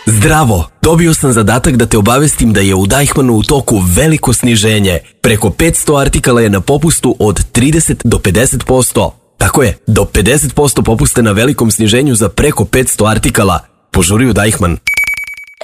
Zdravo, dobio sam zadatak da te obavestim da je u Deichmannu u toku veliko sniženje. Preko 500 artikala je na popustu od 30 do 50%. Tako je, do 50% popuste na velikom sniženju za preko 500 artikala. Požuri u Deichmann.